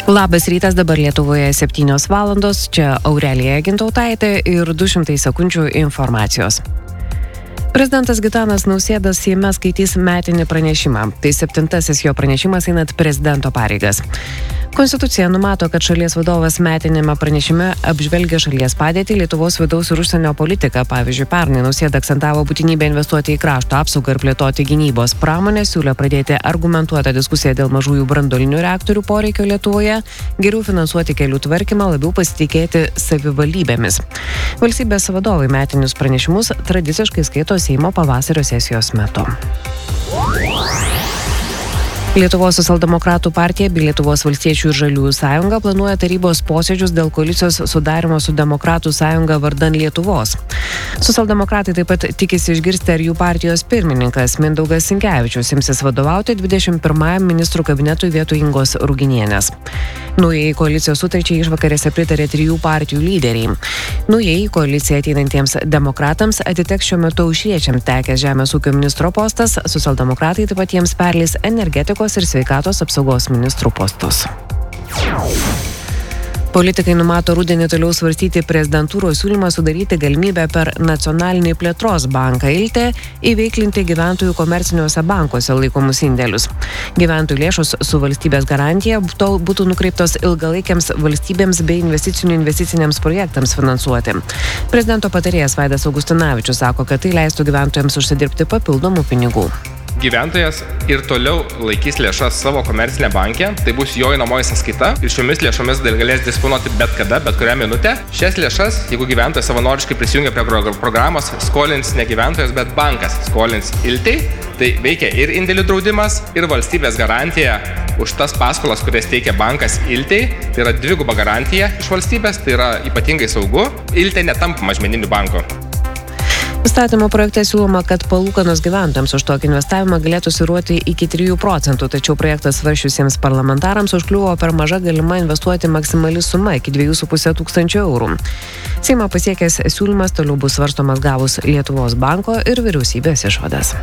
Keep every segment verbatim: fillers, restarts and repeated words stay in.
Labas rytas, dabar Lietuvoje septynios valandos, čia Aurelija Gintautaitė ir du šimtai sekundžių informacijos. Prezidentas Gitanas Nausėda Seime skaitys metinį pranešimą. Tai septintasis jo pranešimas einant prezidento pareigas. Konstitucija numato, kad šalies vadovas metinėme pranešime apžvelgia šalies padėtį, Lietuvos vidaus ir užsienio politiką. Pavyzdžiui, pernai Nausėda akcentavo būtinybę investuoti į krašto apsaugą ir plėtoti gynybos pramonę, siūlė pradėti argumentuotą diskusiją dėl mažųjų branduolinių reaktorių poreikio Lietuvoje, geriau finansuoti kelių tvarkymą, labiau pasitikėti savivaldybėmis. Valstybės vadovai metinius pranešimus tradiciškai skaito Seimo pavasario sesijos metu. Lietuvos socialdemokratų partija bei Lietuvos valstiečių ir žaliųjų sąjunga planuoja tarybos posėdžius dėl koalicijos sudarimo su Demokratų sąjunga vardan Lietuvos. Socialdemokratai taip pat tikisi išgirsti, ar jų partijos pirmininkas Mindaugas Sinkevičius imsis vadovauti dvidešimt pirmajam ministrų kabinetui vietoj Ingos Ruginienės. Naujai koalicijos sutarčiai išvakarėse pritarė trijų partijų lyderiai. Naujai koaliciją ateinantiems demokratams atiteks šiuo metu aušriečiams tekęs žemės ūkio ministro postas, socialdemokratai taip pat jiems perleis energetikos ir sveikatos apsaugos ministrų postus. Politikai numato rudenį toliau svarstyti prezidentūros siūlymą sudaryti galimybę per nacionalinį plėtros banką Ilte įveiklinti gyventojų komerciniuose bankuose laikomus indėlius. Gyventojų lėšos su valstybės garantija būtų nukreiptos ilgalaikiams valstybėms bei investicinių investiciniams projektams finansuoti. Prezidento patarėjas Vaidas Augustinavičius sako, kad tai leistų gyventojams užsidirbti papildomų pinigų. Gyventojas ir toliau laikys lėšas savo komercinę bankę, tai bus jo einamoji sąskaita ir šiomis lėšomis galės disponuoti bet kada, bet kurią minutę. Šias lėšas, jeigu gyventojas savanoriškai prisijungia prie programos, skolins ne gyventojas, bet bankas skolins Iltei, tai veikia ir indėlių draudimas, ir valstybės garantija už tas paskolas, kurias teikia bankas Iltei. Tai yra dviguba garantija iš valstybės, tai yra ypatingai saugu. Iltei netampa mažmeniniu banku. Įstatymo projekte siūloma, kad palūkanos gyventojams už tokį investavimą galėtų svyruoti iki trijų procentų, tačiau projektas svarsčiusiems parlamentarams užkliuvo per maža galima investuoti maksimali suma iki dviejų su puse tūkstančio eurų. Seimą pasiekęs siūlymas toliau bus svarstomas gavus Lietuvos banko ir vyriausybės išvadas.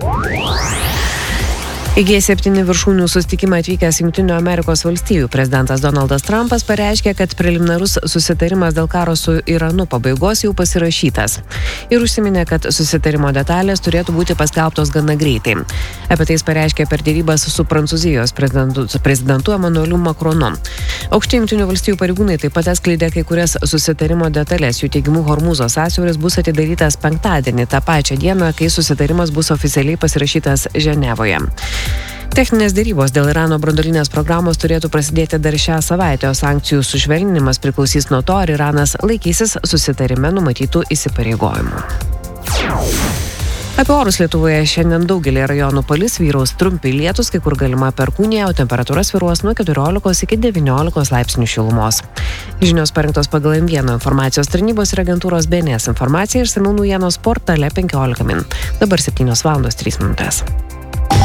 Į G septyni viršūnių susitikimą atvykęs Jungtinių Amerikos valstijų prezidentas Donaldas Trumpas pareiškė, kad preliminarus susitarimas dėl karo su Iranu pabaigos jau pasirašytas. Ir užsiminė, kad susitarimo detalės turėtų būti paskelbtos gana greitai. Apie tai jis pareiškė per dėrybas su Prancūzijos prezidentu, prezidentu Emmanueliu Macronu. Aukšti Jungtinių valstijų pareigūnai taip pat atskleidė kai kurias susitarimo detalės. Jų teigimu Hormūzo sąsiauris bus atidarytas penktadienį, tą pačią dieną, kai susitarimas bus oficialiai pasirašytas Ženevoje. Techninės dėrybos dėl Irano branduolinės programos turėtų prasidėti dar šią savaitę, o sankcijų sušvelninimas priklausys nuo to, ar Iranas laikysis susitarime numatytų įsipareigojimų. Apie orus Lietuvoje šiandien daugelį rajonų palis, vyraus trumpi lietūs, kai kur galima perkūnija, o temperatūra svyruos nuo keturiolikos iki devyniolikos laipsnių šilumos. Žinios parengtos pagal M vienas informacijos tarnybos ir agentūros B N S informaciją išsamiau naujienos portale penkiolika min. Dabar septynios valandos trys minutės.